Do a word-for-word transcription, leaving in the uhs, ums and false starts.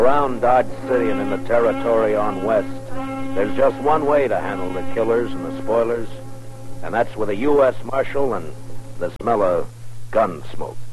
Around Dodge City and in the territory on west, there's just one way to handle the killers and the spoilers, and that's with a U S Marshal and the smell of gun smoke.